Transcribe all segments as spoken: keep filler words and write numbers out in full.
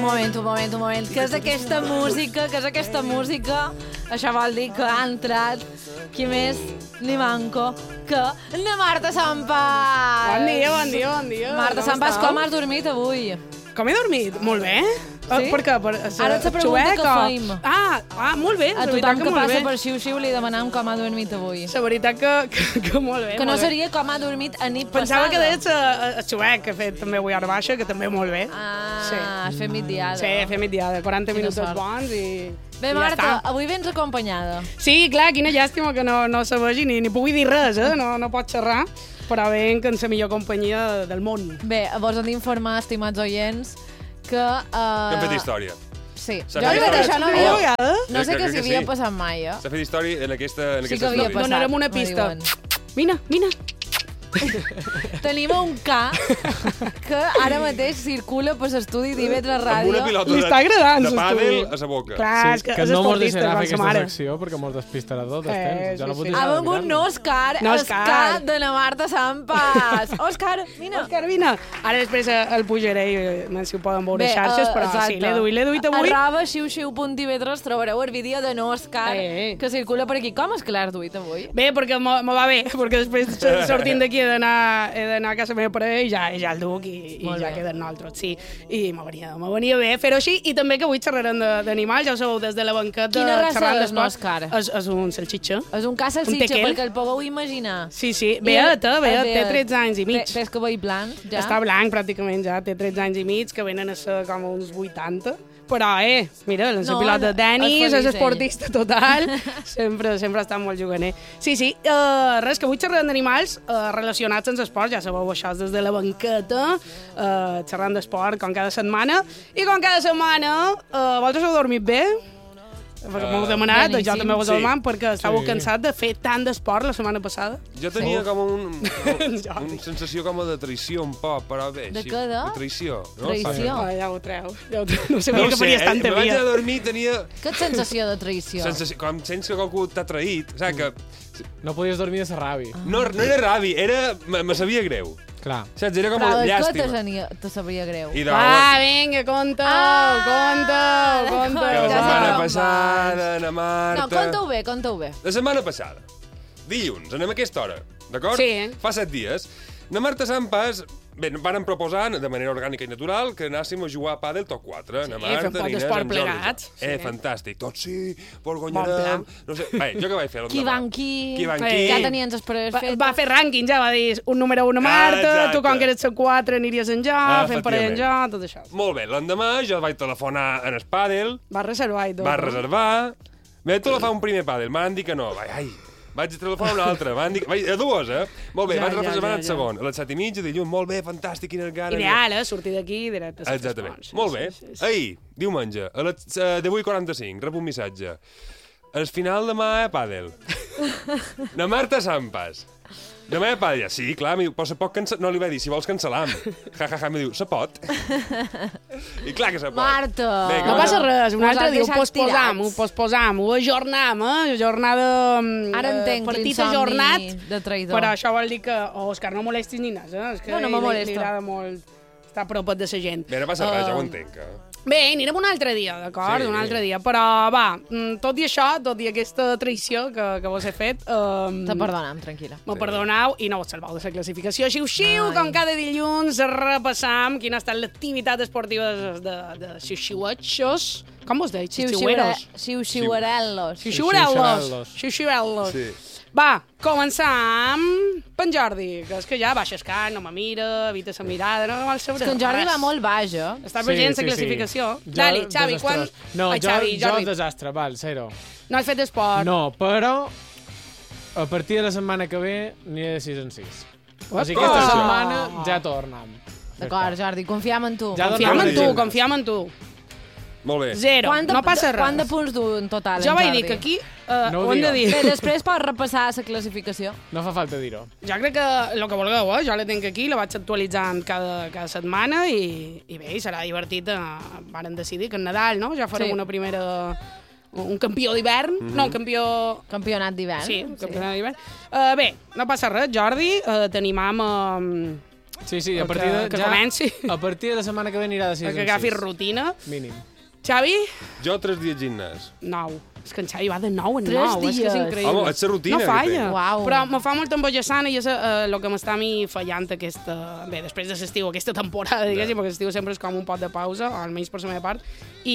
moment, un moment, un moment. Què és aquesta música? Què és aquesta música? Això vol dir que ha entrat qui més ni manco que la Marta Sampas. Bon dia, bon dia, bon dia. Marta Sampas, com has dormit avui? Com he dormit? Molt bé. Sí? Per què? Per, Ara ets la pregunta que feim. Ah, ah, molt bé. A tothom que passa per xiu-xiu li demanam com ha dormit avui. La veritat que, que, que molt bé. Que no molt seria com ha dormit a nit Pensava passada. que deies el xuec, que he fet també avui a hora baixa, que també molt bé. Ah, sí. has fet migdiada. Sí, he fet migdiada, quaranta Quina minuts sort. bons i... Bé, i Marta, ja avui vens acompanyada. Sí, clar, quina llàstima que no, no se vegi ni, ni pugui dir res, eh? No, no pot xerrar, però venc en la millor companyia del món. Bé, vos hem d'informar, estimats oients, que... Uh... Que hem fet història. Sí. S'ha Jo fet crec que història. això no Una havia... vegada? No sé Jo que crec s'hi que havia sí. passat mai, eh? S'ha fet història en aquesta, en Sí que aquesta havia story. passat. Donarem una me pista. diuen. Vine, vine. Tenim un ca que ara mateix circula per l'estudi d'I V tres Amb Ràdio. una pilota Li de, està agradant, de s'estudi. pàdel a la boca. Clar, Sí, és que, que és no mos esportista, deixarà fer com sa aquesta mare. secció perquè mos despistarà tot el Eh, temps. Jo no sí, puc sí. deixar Ha de vengut mirar-lo. no Òscar, No, Òscar Òscar. de la Marta Sampas. Òscar, vine. Òscar, vine. Ara després el pujaré i eh, si ho poden veure Bé, xarxes, eh, però exacte. sí, l'he duit, l'he duit avui. Arroba xiu-xiu punt i ve tres trobareu el vídeo de no Òscar Eh. que circula per aquí. Com és que l'has duit avui? Bé, perquè me, me va bé, perquè després sortint d'aquí he d'anar he d'anar a casa meva per ell i ja, ja el duc i, i Molt ja bé. queden nosaltres, sí. I me venia, me venia bé fer-ho així i també que avui xerrarem de- d'animals, ja ho sabeu, des de la banqueta. Quina raça xerrant és, no, d'esport. Òscar? És, és un salxitxa. És un ca salsitxa, tequel. perquè el pugueu imaginar. Sí, sí, I Beat, eh, el- Beat, el té tretze anys i mig. Té, té el cabell blanc, ja? Està blanc pràcticament ja, té tretze anys i mig, que venen a ser com uns vuitanta. Però, eh, mira, la No, pilota de és tenis, feliç és ell. esportista total, sempre sempre està molt juganer. Sí, sí, uh, res, que avui xerrem d'animals uh, relacionats amb l'esport, ja sabeu, això és des de la banqueta, uh, xerrant d'esport com cada setmana, i com cada setmana, uh, vosaltres heu dormit bé? Perquè m'heu demanat, boníssim. jo també vos Sí. ho demano, perquè estàveu Sí. cansat de fer tant d'esport la setmana passada. Jo tenia com un, Ja. una sensació com de traïció un poc, però bé. De així, què, de? De traïció. No? Traïció. Ah, ja ho treu. Ja ho treu. No sabia No ho que sé, faries eh? tanta Me vaig via. a dormir tenia Que sensació de traïció. sensació, com sents que qualcú t'ha traït. Saps que No podies dormir de la ràbia. no, no era ràbia, era, me, me sabia greu. Clar. Saps? Era com Però de què llàstima. te, senia- te sabria greu? I de, Va, vinga, conta, Ah, conta, conta. que la ja sé setmana com passada, na No, Marta... conta-ho bé, conta-ho bé. La setmana passada, dilluns, anem a aquesta hora, d'acord? Sí. Fa set dies. Na Marta Sampas, bé, van proposar de manera orgànica i natural que anàssim a jugar a pàdel tot quatre. Sí, Na fem pot Marta, Inés, d'esport en Jordi. plegats, Eh, sí. fantàstic. Tots sí, Bon vol guanyarem. plan. No sé, bé, jo què vaig fer? Qui l'endemà? van qui... Qui van Eh, qui? Ja tenien les proves Va, fetes. va fer rànquing, ja va dir un número un a Marta, Ah, exacte. tu com que eres la quatre aniries en jo, Ah, fem per allà en jo, tot això. Molt bé, l'endemà jo vaig telefonar en el pàdel, Va reservar i tot. va reservar, vaig telefar un primer pàdel, m'han dit que no, vaig, ai, vaig telefonar un altre, m'han dit, vaig, a dues, eh? Molt bé, Ja, vaig ja, reservar ja, el ja. segon, a les set i mitja, dilluns, molt bé, fantàstic, quines ganes. Ideal, eh? Sortir d'aquí directe a les Exactament. esports. Molt bé. Sí, sí, sí. Ahir, diumenge, a les uh, divuit i quaranta-cinc, rep un missatge. El final demà a pàdel. Na Marta Sampas. Demà a pàdel. Sí, clar, mi diu, però se pot cancel... No, li vaig dir, si vols cancel·lam. Ja, ja, ja, mi diu, se pot. I clar que se pot. Marta! Vinga, No va. passa res, un Us altre has dia ho deixat posposam, ho tirats. posposam, ho ajornam, eh? Jornada... mm, Ara eh, entenc partit l'insomni ajornat, de traïdor. però això vol dir que, oh, Òscar, no molestis ni nas, eh? És que No, no ell me li- molesto. Li agrada molt estar a propet de la gent. Bé, no passa res, ja ho Eh, entenc. Eh? Bé, anirem un altre dia, d'acord? Sí. Un altre dia. Però, va, mm, tot i això, tot i aquesta traïció que, que vos he fet... Um, Te perdonam, tranquil·la. Me perdoneu i no vos salveu de la classificació. Xiu-xiu, Ai. com cada dilluns, repassam quina ha estat l'activitat esportiva de, de, de xiu-xiuetxos. Com vos deia? Xiu-xiueros. Xiu-xiuarellos. Xiu-xiurellos. Xiu-xiurellos. Sí. Va, començam per en Jordi, que és que ja baixa el cap, no me mira, evita la mirada, no vol saber És que en Jordi res. va molt baix, eh? Està veient la classificació. Jo, Dali, Xavi, quan... desastrós. No, Ai, jo, Xavi, jo Jordi, desastre, val, zero. no has fet esport. No, però a partir de la setmana que ve aniré de sis en sis. O sigui, Opa! aquesta setmana ja tornem. D'acord, Jordi, confiem en tu. Ja Confiem en tu, Jordi. confiem en tu. Molt bé. Zero, Quant de, no passa res. Quant de punts du en total, Jo en vaig Jordi? dir que aquí uh, No ho ho hem de digueu. dir. Bé, després pots repassar la classificació. No fa falta dir-ho. Jo crec que el que vulgueu, eh? Jo la tinc aquí, la vaig actualitzant cada, cada setmana i, i bé, serà divertit. Eh? Varen decidir que en Nadal, no? Ja farem Sí. una primera... un campió d'hivern, mm -hmm. no, un campió... Campionat d'hivern. Sí, un campionat d'hivern. Uh, bé, no passa res, Jordi, uh, t'animam a... Uh, Sí, sí, a que, partir de... que ja, comenci. A partir de la setmana que ve anirà de sis en sis. Que agafi rutina. Mínim. Xavi? Jo tres dies gimnàs. Nou. És que en Xavi va de nou en Tres nou. És que és dies. increïble. Home, és la rutina no que falla. té. Uau. Però me fa molta enveja sana i és el que m'està a mi fallant aquesta... Bé, després de l'estiu, aquesta temporada, diguéssim, perquè l'estiu sempre és com un pot de pausa, almenys per la meva part,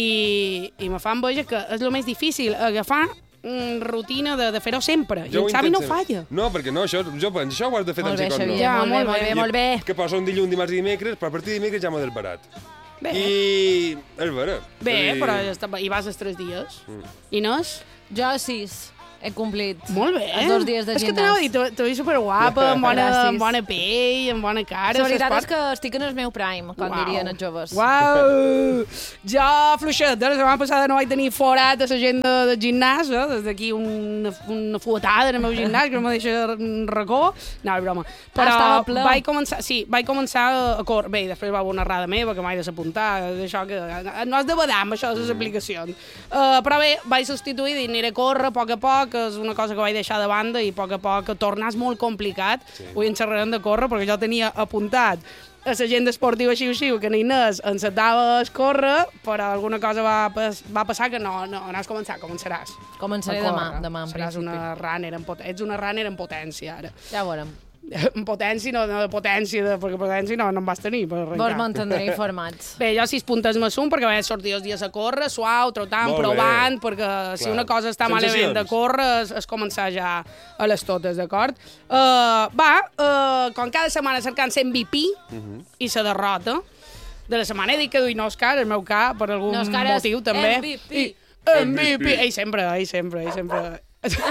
i, i me fa enveja que és el més difícil, agafar mm, rutina de, de fer-ho sempre. Jo I ho en Xavi no intento falla. sempre. No, perquè no, això, jo penso, això ho has de fer Molt tant bé, si com no. Xavier, Ja, molt bé, molt molt bé, bé. molt bé. Que posa un dilluns, dimarts i dimecres, però a partir de dimecres ja m'ho he desbarat. Bé, I... és vera. bé I... però ja està, hi vas els tres dies. Mm. Inés? Jo sis. He complit. Molt bé. Els dos dies de és gimnàs. És que t'anava a dir, te, te veig superguapa, amb bona, Gràcies. amb bona pell, amb bona cara. La veritat s'esport- és que estic en el meu prime, com Uau. dirien els joves. Uau! Jo, fluixet, la setmana passada no vaig tenir forat a l'agenda del gimnàs, eh? Des d'aquí una, una fuetada en el meu gimnàs, que no me deixa un racó. No, és broma. Però Ah, estava ple. vaig començar, sí, vaig començar a córrer. Bé, després va haver una errada meva que m'he de s'apuntar, d'això que no has de badar amb això de les aplicacions. Uh, però bé, vaig substituir i aniré a córrer a poc a poc, és una cosa que vaig deixar de banda i a poc a poc tornar és molt complicat. Sí. Avui en xerrarem de córrer perquè jo tenia apuntat a l'agenda esportiva xiu-xiu que n'Inés encetava a córrer, però alguna cosa va, pas, va passar que no, no, no has començat, començaràs. Començaré a demà, córrer. demà en Seràs principi. una runner en pot... Ets una runner en potència, ara. Ja ho veurem. En potència, no, no de potència, de, perquè potència no, no em vas tenir per arrencar. Vos m'entendré informats. Bé, jo sis puntes m'assum perquè vaig sortir els dies a córrer, suau, trotant, Molt bé. provant, perquè si Clar. una cosa està Sensacions. malament de córrer és, és començar ja a les totes, d'acord? Uh, va, uh, com cada setmana cercant l'M V P uh -huh. i la derrota de la setmana, he dit que duia Òscar, el meu cap, per algun No, Òscar és motiu, també. M V P. I, M V P. Ell sempre, ell sempre, ell sempre...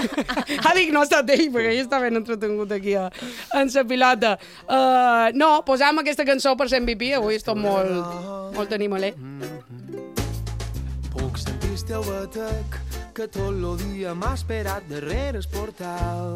ha dit que no ha estat ell, perquè ell està ben entretengut aquí a, en la pilota. Uh, no, posam aquesta cançó per ser M V P, avui estic molt, molt animaler. Puc sentir el teu batec, que tot el dia m'ha esperat darrere el portal.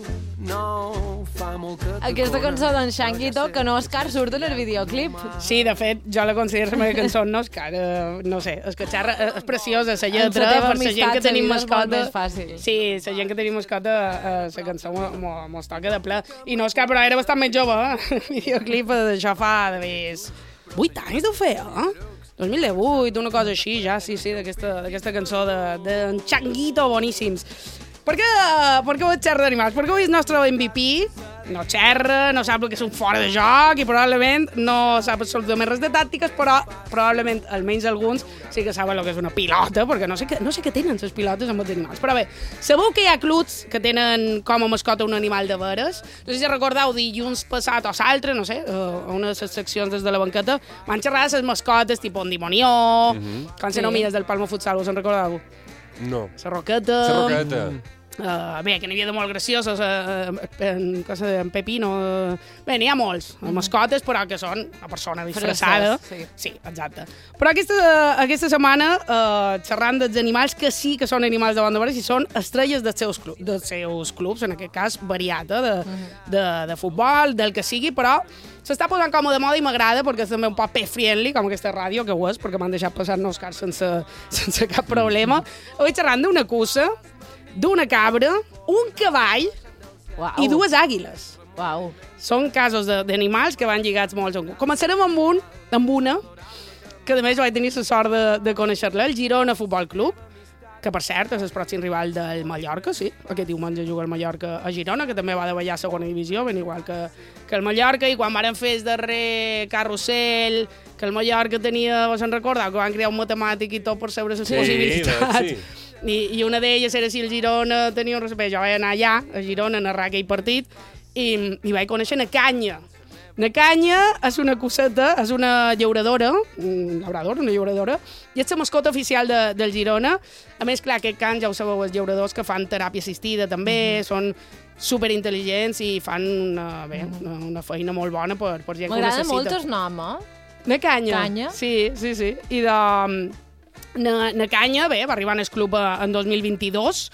No, fa molt que... Aquesta cançó d'en Xanguito, que no Òscar surt en el videoclip. Sí, de fet, jo la considero la meva cançó, no és cara, no sé, és que xerra, és preciosa, la En lletra, la teva per la gent amistat, que tenim la vida és molt mascota. més fàcil. Sí, la gent que tenim mascota, eh, la cançó mo- mo- mos toca de ple. I no és que, però era bastant més jove, eh? El videoclip d'això fa, de més... vuit anys deu fer, eh? dos mil divuit, una cosa així, ja, sí, sí, d'aquesta d'aquesta cançó d'en de, de Changuito, boníssims. Per què, per què avui xerra d'animals? Perquè avui el nostre M V P no xerra, no sap el que és un fora de joc i probablement no sap absolutament res de tàctiques, però probablement, almenys alguns, sí que saben el que és una pilota, perquè no sé, que, no sé què tenen les pilotes amb els animals. Però bé, sabeu que hi ha clubs que tenen com a mascota un animal de veres? No sé si recordeu dilluns passat o l'altre, no sé, a una de les seccions des de la banqueta, van xerrar de les mascotes tipus un dimonió, mm -hmm. com Sí. se nomines del Palma Futsal, us en recordeu? No. La roqueta... La roqueta. Uh, bé, que n'hi havia de molt graciosos, uh, en, cosa de, en Pepino... Uh, bé, n'hi ha molts, mm. mascotes, però que són una persona disfressada. Fressós, sí. sí, exacte. Però aquesta, uh, aquesta setmana, uh, xerrant dels animals que sí que són animals de banda veres i són estrelles dels seus, club, dels seus clubs, en aquest cas variat, eh, de, mm. de, de futbol, del que sigui, però s'està posant com de moda i m'agrada perquè és també un poc pet-friendly, com aquesta ràdio, que ho és, perquè m'han deixat passar-ne Òscar sense, sense cap problema. Avui xerrant d'una cussa, d'una cabra, un cavall Uau. i dues àguiles. Uau. Són casos de- d'animals que van lligats molts. Començarem amb un, amb una, que a més vaig tenir la sort de, de conèixer-la, el Girona Futbol Club, que per cert és el pròxim rival del Mallorca, sí. Aquest diumenge juga el Mallorca a Girona, que també va de ballar a segona divisió, ben igual que, que el Mallorca, i quan varen fer el darrer carrusel, que el Mallorca tenia, vos en recordeu, que van crear un matemàtic i tot per saber les Sí, possibilitats. sí. I, i una d'elles era si el Girona tenia un respecte. Jo vaig anar allà, a Girona, a narrar aquell partit, i, i vaig conèixer na Canya. Na Canya és una coseta, és una llauradora, un labrador, una llauradora, i és la mascota oficial de, del Girona. A més, clar, aquest can, ja ho sabeu, els llauradors que fan teràpia assistida també, mm -hmm. són superintel·ligents i fan una, bé, una, una feina molt bona per, per gent que ho M'agrada necessita. molt el nom, eh? Na Canya. Canya. Sí. Sí, sí, sí. I de... Na, na Canya, bé, va arribar en el club eh, en dos mil vint-i-dos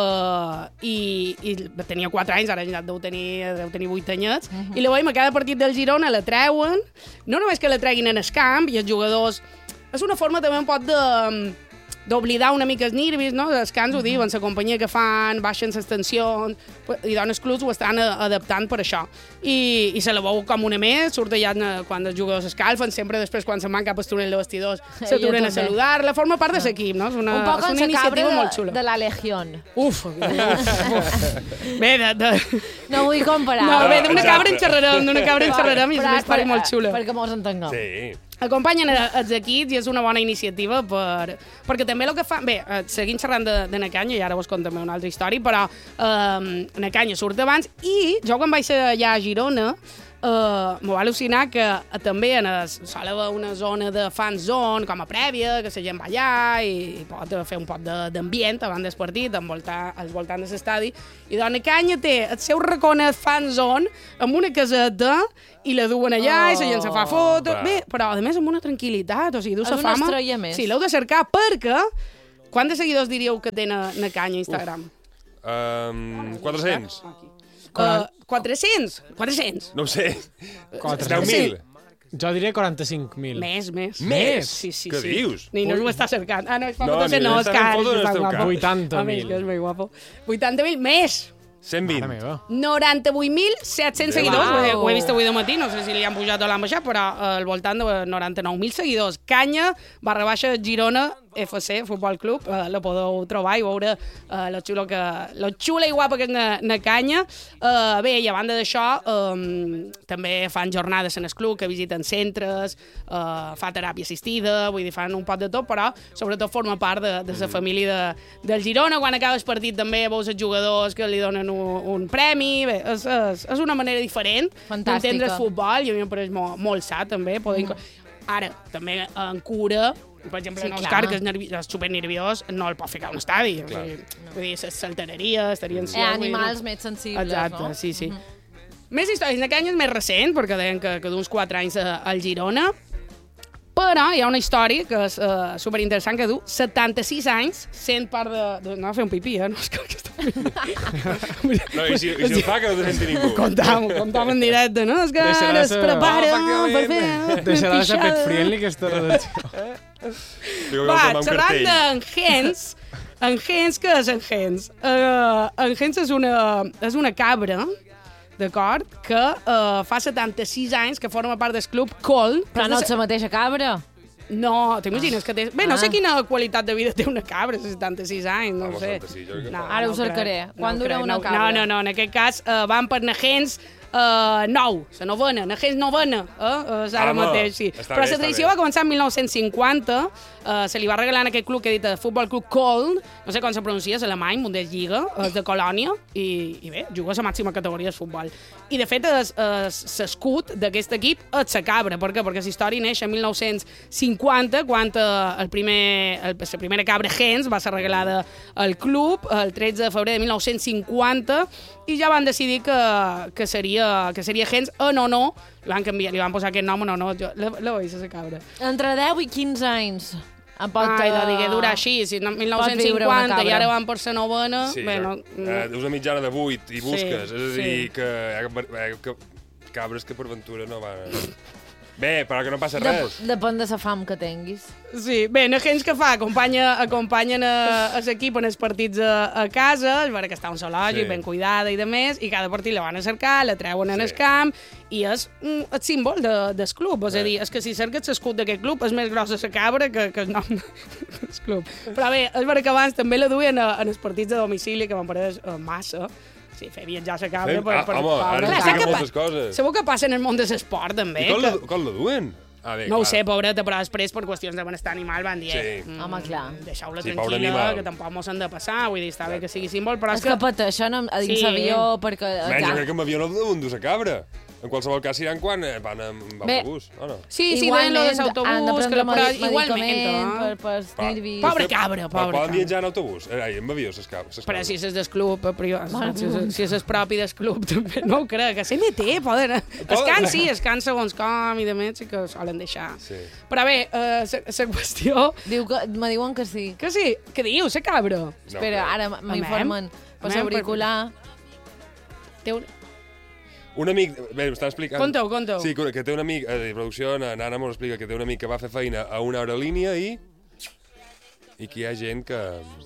uh, i, i tenia quatre anys, ara ja deu tenir, deu tenir vuit anyets, uh -huh. i la veiem a cada partit del Girona, la treuen, no només que la treguin en el camp, i els jugadors... És una forma també un pot de, d'oblidar una mica els nervis, no? Els cants ho diuen, la companyia que fan, baixen les tensions, i doncs els clubs ho estan adaptant per això. I, i se la veu com una més, surt allà quan els jugadors s'escalfen, sempre després quan se'n van cap al túnel de vestidors s'aturen a saludar-la, forma part de l'equip, no? És una, un poc és una iniciativa de, molt xula. de la Legión. Uf, uf, uf. Bé, de, de... No vull comparar. No, bé, d'una cabra en xerrarem, d'una cabra en xerrarem i és una història molt xula. Perquè mos entenguem. Sí. Acompanyen els equips i és una bona iniciativa per, perquè també el que fan... Bé, seguint xerrant de, de Nacanya, i ara vos contem una altra història, però eh, Nacanya surt abans i jo quan vaig ser allà a Girona Uh, m'ho va al·lucinar que uh, també en el, sol haver una zona de fan zone com a prèvia, que la gent va allà i, i pot fer un poc d'ambient abans del partit, envoltar, al voltant de l'estadi, i Dona Canya té el seu raconet fan zone amb una caseta i la duen allà oh, i la gent se fa foto, clar. Bé, però a més amb una tranquil·litat, o sigui, du sa fama. És una estrella més. Sí, l'heu de cercar perquè quants de seguidors diríeu que té na, na Canya a Instagram? Um, quatre-cents. Uh, quatre-cents? quatre-cents? No ho sé. deu mil. Jo diré quaranta-cinc mil. Més, més. Més? Sí, sí, Què sí. dius? Ni no ho està cercant. Ah, no, és fa No, fotos ni de no, no és està fent car, fotos és en el tan teu guapo. cap. vuitanta A més, mil. que és molt guapo. vuitanta mil més. cent vint. Mare meva. noranta-vuit mil set-cents Déu. seguidors. Ho he, Uau. ho he vist avui de matí, no sé si li han pujat o l'han baixat, però al voltant de noranta-nou mil seguidors. Canya, barra baixa, Girona, F C, Futbol Club, eh, la podeu trobar i veure eh, lo, xulo que, lo xula i guapa que és na, na Canya. Eh, bé, i a banda d'això, eh, també fan jornades en el club, que visiten centres, eh, fa teràpia assistida, vull dir, fan un pot de tot, però sobretot forma part de, de la família de, del Girona. Quan acaba el partit també veus els jugadors que li donen un, un premi. Bé, és, és, és una manera diferent d'entendre el futbol i a mi em pareix molt, molt sa, també. Poder... Mm. Ara, també en cura, per exemple, Sí, en clar. Òscar, que és, nervi... és supernerviós, no el pot ficar a un estadi. O sigui, vull dir, s'alteraria, estaria ansiós. Eh, vull dir, animals no. més sensibles, Exacte, no? sí, sí. Més històries. Nacanya és més recent, perquè deien que, que d'uns quatre anys a- al Girona, però hi ha una història que és uh, superinteressant, que du setanta-sis anys sent part de... de... No, a fer un pipí, eh? No és que està No, i si, i si ho fa, que no te senti ningú. Contam, contam en directe, no? És que Deixarà ara es ser- prepara Oh, per fer... Deixarà de ser pixada. pet friendly, aquesta redacció. Diu, Va, com un xerrant cartell. d'en Hens, en Hens, què és en Hens? Uh, en Hens és una, és una cabra, d'acord, que uh, fa setanta-sis anys que forma part del club Col. Però no ets la mateixa cabra. No, t'imagines que té... Bé, no Ah. sé quina qualitat de vida té una cabra, a setanta-sis anys, no Ah, ho sé. setanta-sis, jo crec que No, fa. Ara ho no crec, cercaré. Quan no dura crec, una no, cabra? No, no, no, en aquest cas uh, van per Nagents uh, nou, la novena, Nagents novena, eh? Uh, és ara Home, mateix, sí. està Però bé, la està tradició bé. va començar en mil nou-cents cinquanta, uh, se li va regalar en aquest club que he dit, el Futbol Club Köln, no sé com se pronuncia, és alemany, Bundesliga, és de Colònia, i, i bé, juga a la màxima categoria de futbol. I de fet, l'escut d'aquest equip és la cabra. Per què? Perquè la història neix en mil nou-cents cinquanta, quan eh, el primer, el, la primera cabra Hens va ser regalada al club el tretze de febrer de mil nou-cents cinquanta i ja van decidir que, que, seria, que seria Hens en honor, li van canviar, li van posar aquest nom en honor, jo, la, la veig, la cabra. Entre deu i quinze anys. Em pot, Ai, de eh, digué durar així, si no, mil pot nou-cents viure una cinquanta i cabra. ara van per la novena... Sí, bé, no, no, eh, és una mitjana de vuit i busques, Sí, és a dir, sí. que, eh, que cabres que per ventura no van... Bé, però que no passa Dep res. depèn de la fam que tinguis. Sí, bé, Nagents que fa? Acompanya, acompanyen a, a l'equip en els partits a, a casa, és vera que està un zoològic, Sí. ben cuidada i de més, i cada partit la van a cercar, la treuen en Sí. el camp, i és mm, el símbol de, del club. És a Bé. dir, és que si cerques l'escut d'aquest club és més grossa la cabra que, que el nom del club. Però bé, és vera que abans també la duien a, en els partits de domicili, que me'n pareix eh, massa. Sí, fer viatjar la cabra Fem- per, ah, per, home, per- ara Clar, s'expliquen sap que moltes pa- coses. Segur que passa en el món de l'esport, també. I com que... la, com la duen? Ah, bé, No ho clar. sé, pobreta, però després per qüestions de benestar animal van dir Sí. eh, mm, Home, clar. deixeu-la Sí, pobre tranquil·la, animal. que tampoc mos han de passar, vull dir, està bé que sigui símbol, però És que pateixen a dins Sí. l'avió perquè... Menys, jo clar, crec que amb avió no deuen dur la cabra. En qualsevol cas iran quan eh, van amb Bé. autobús, o no? Sí, sí, igualment, deien lo de han de l'autobús, que prendre la però medi- igualment, medicament eh? per, pels Va. nervis. Pobre Vostè- cabra, Però pobre poden cabra. viatjar en autobús? Eh, ai, amb avió, ses cabres. Però si és del club, a priori, Bueno. si, és, si és el propi del club, també no ho crec, que C M T poden... Es can, sí, es can segons com i de més, sí que solen deixar. Sí. Però bé, eh, la qüestió... Diu que, me diuen que sí. Que sí, què diu, la cabra? Espera, crec. ara m'informen per Amem, l'auricular. Té un... Un amic, bé, m'estan explicant... Conta-ho, conta-ho. Sí, que té un amic, a la producció, na Nana m'ho explica, que té un amic que va fer feina a una aerolínia i... i que hi ha gent que...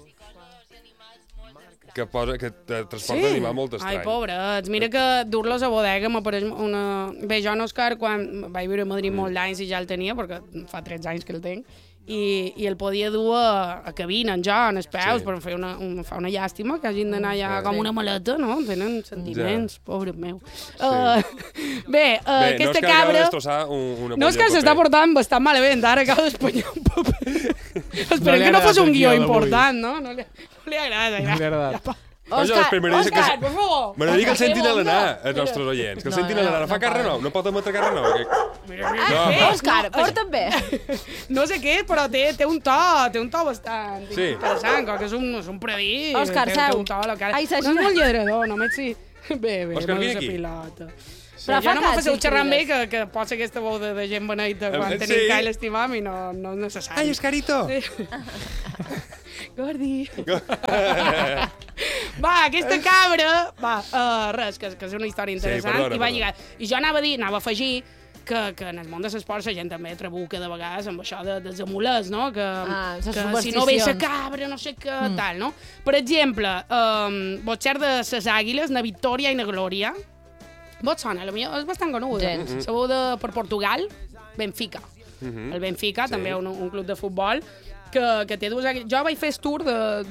que, posa, que transporta sí. animal molt estrany. Ai, pobrets. Mira que dur-los a bodega m'apareix una... Bé, jo en Òscar, quan vaig viure a Madrid mm. molts anys i ja el tenia, perquè fa tretze anys que el tenc, i, i el podia dur a, a cabina, en jo, en els peus, sí. però em fa una, un, fa una llàstima que hagin d'anar ja sí. com una maleta, no? Tenen sentiments, ja. pobres meus. Sí. Uh, bé, uh, bé, aquesta no cabra... Un, una no és que s'està portant bastant malament, ara acabo d'espanyar un paper. Espero no que no fos un guió important, no? No li, no li agrada. Ja. No li agrada. Ja, Òscar, Òscar, per favor. M'agradaria que el sentin a l'anar, els nostres oients. Que el sentin a l'anar. No fa carrer nou, no pot emetre carrer nou. Ah, Òscar, porta't bé. No sé què, però té, té un to, té un to bastant sí. interessant, com que és un, és un predí. Òscar, té, seu. Té un to a la cara. Ai, no és molt lladrador, només si... Bé, bé, Òscar, no vine és aquí. pilota. Sí, però ja no me faceu sí, xerrar amb ell, que, que pot ser aquesta veu de, de gent beneita quan sí. tenim cal estimam i no, no és necessari. Ai, Oscarito! Sí. Gordi. Va, aquesta cabra... Va, uh, res, que, que és una història interessant. Sí, perdona, i va lligar. I jo anava a dir, anava a afegir que, que en el món de l'esport la gent també trabuca de vegades amb això de, dels amulets, no? Que, ah, que si no ve la cabra, no sé què, mm. tal, no? Per exemple, um, vos xer de les àguiles, na Victòria i na Glòria. Vos sona, potser és bastant coneguda. Mm -hmm. Sabeu de, per Portugal, Benfica. Mm -hmm. El Benfica, sí. també un, un club de futbol, que, que té dues àguiles. Jo vaig fer el tour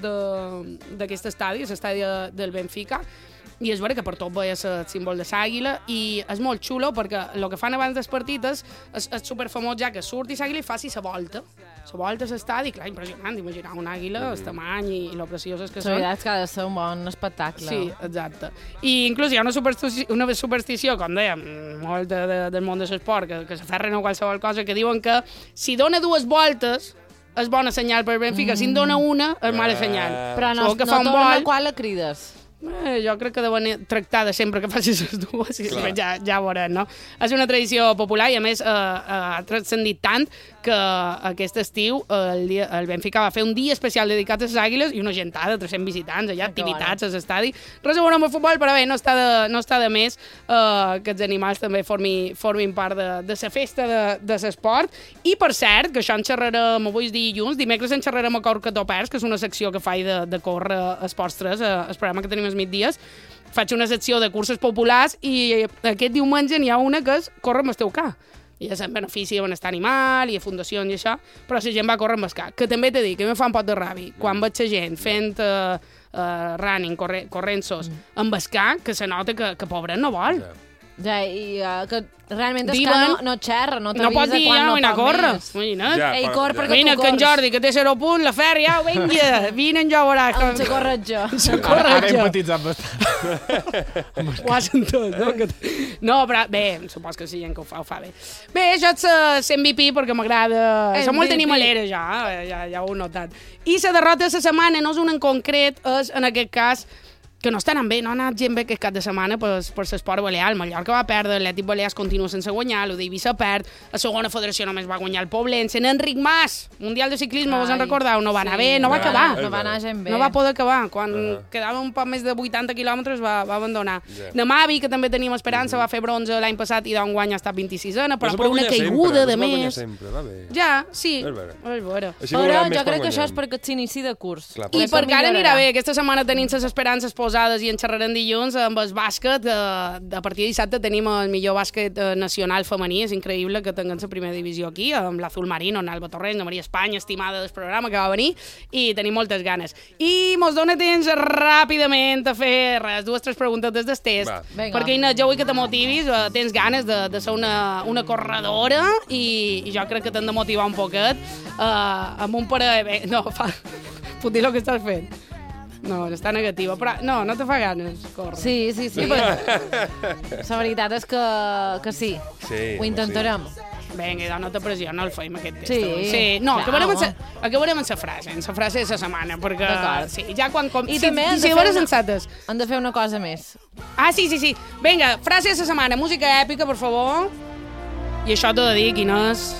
d'aquest estadi, l'estadi del Benfica, i és vera que per tot veia el símbol de l'àguila i és molt xulo perquè el que fan abans dels partits és, és, és superfamós ja que surti l'àguila i faci la volta. La volta a l'estadi, clar, impressionant, imaginar una àguila, el tamany i, i lo precioses que són. La veritat és que ha de ser un bon espectacle. Sí, exacte. I inclús hi ha una superstició, una superstició com dèiem, molt de, de, del món de l'esport, que, que s'aferren a qualsevol cosa, que diuen que si dona dues voltes és bona senyal per Benfica, mm. si en dona una és mala senyal. Però no, que no fa un torna vol... quan la crides. Eh, jo crec que deuen tractar sempre que facis les dues i ja, ja veurem, no? És una tradició popular i a més eh, ha transcendit tant que aquest estiu el, dia, el Benfica va fer un dia especial dedicat a les àguiles i una gentada de tres-cents visitants, allà, activitats a l'estadi. Res a veure amb el futbol, però bé, no està de, no està de més eh, que els animals també formi, formin part de, de la festa de, de l'esport. I, per cert, que això en xerrarem avui és dilluns, dimecres en xerrarem a Cor que topers, que és una secció que faig de, de córrer a Esports tres, a, el programa que tenim els migdies. Faig una secció de curses populars i aquest diumenge n'hi ha una que és córrer amb el teu ca. I és en benefici de benestar animal i a fundacions i això, però la gent va córrer amb el ca. Que també t'he dit, que a mi em fa un pot de ràbia. Quan veig la gent fent uh, uh, running, corre, corrent-sos, mm. amb el ca, que se nota que, que pobret no vol. Ja, ja i uh, que realment el Diuen, ca no, no xerra, no t'avisa no pot dir, quan ja, no vine a córrer. Imagina't. Ja, Ei, però, cor ja. perquè Vine, tu que en corres. Jordi, que té zero punt, la fer, ja, vinga, vine en jo, veuràs. On se corre jo. Se Ara, corre ara hem jo. empatitzat bastant. Ho hacen tot, no? No, però bé, supos que sí, gent que ho fa, ho fa bé. Bé, jo ets l'M V P perquè m'agrada... Som molt animalera, ja, ja, ja ho he notat. I la derrota de la setmana no és una en concret, és, en aquest cas, que no estan bé, no ha anat gent bé aquest cap de setmana per, per l'esport balear. El Mallorca va perdre, l'Atlètic Balears continua sense guanyar, l'Eivissa perd, la segona federació només va guanyar el Poblense, en Enric Mas, Mundial de Ciclisme, vos en recordeu? No va anar sí, bé, no va no acabar. No va anar gent bé. No va poder acabar. Quan uh -huh. quedava un poc més de vuitanta quilòmetres va, va abandonar. Yeah. Namavi, que també teníem esperança, uh -huh. va fer bronze l'any passat i d'on guanya ha estat vint-i-sisena, però per una caiguda de més. Sempre, va bé. Ja, sí. És vera. És vera. Però jo crec que això és perquè s'inici de curs. Clar, I perquè ara anirà bé. Aquesta setmana tenim les esperances posades i en xerrarem dilluns amb el bàsquet. A partir de dissabte tenim el millor bàsquet nacional femení. És increïble que tinguem la primera divisió aquí, amb l'Azul Marino, en Alba Torrent, la Maria Espanya, estimada del programa, que va venir, i tenim moltes ganes. I mos dona temps ràpidament a fer res, dues o tres preguntes des del test. Perquè, Inés, jo vull que te motivis, tens ganes de, de ser una, una corredora i, i jo crec que t'han de motivar un poquet uh, amb un parell... No, fa... Puc dir el que estàs fent? No, està negativa, però no, no te fa ganes córrer. Sí, sí, sí. La veritat és que, que sí. Sí, ho intentarem. Sí. Vinga, no te pressió, no el feim aquest test. Sí, sí. No, clar, acabarem, amb sa, acabarem amb la frase, amb la frase de la setmana, perquè sí, ja quan... Com, I si, també si una, sensates. han de fer una cosa més. Ah, sí, sí, sí. Vinga, frase de la setmana, música èpica, per favor. I això t'ho de dir, Inés,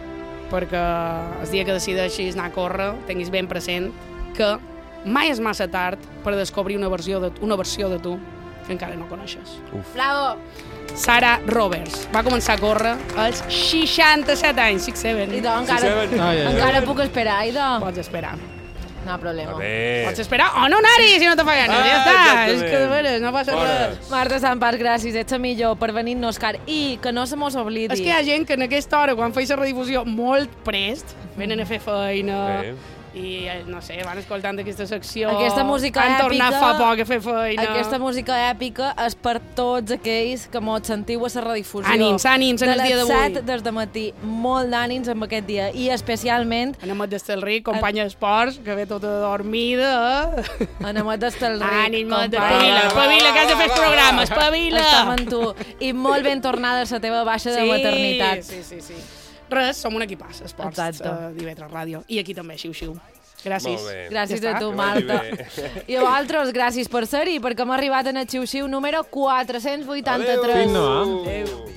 perquè el dia que decideixis anar a córrer, tinguis ben present que mai és massa tard per descobrir una versió de, una versió de tu que encara no coneixes. Bravo! Sara Roberts va començar a córrer als seixanta-set anys, six seven. Idò, encara, seven. Ai, ai, ai. encara puc esperar, idò. Pots esperar. No hi ha problema. A veure. Pots esperar o no anar-hi si no te fa ganes. Ah, ja està. exactament. És que de veres, no passa Fora. res. Marta Sampar, gràcies, ets la millor per venir-nos car. I que no se mos oblidi. És que hi ha gent que en aquesta hora, quan feia la redifusió molt prest, venen a fer feina Bé. i, eh, no sé, van escoltant aquesta secció. Aquesta música Han tornat èpica- fa poc a fer feina. Aquesta música èpica és per tots aquells que mos sentiu a la redifusió. Ànims, ànims en de el dia les d'avui. set des de matí. Molt d'ànims en aquest dia. I especialment En Amat d'Estelric, companya d'esports, que ve tota dormida. en Amat d'Estelric. Ànim, Amat, company. espavila, espavila, que has de fer els programes, espavila. Estem amb tu. I molt ben tornada a la teva baixa de maternitat. Sí, sí, sí. Res, som un equipàs, esports, Exacte. uh, d'Ivetra Ràdio. I aquí també, xiu-xiu. Gràcies. Molt bé. Gràcies Ja a està. tu, Que Marta. vagi bé. I a vosaltres, gràcies per ser-hi, perquè hem arribat en el xiu-xiu número quatre-cents vuitanta-tres. Fins demà. Adéu.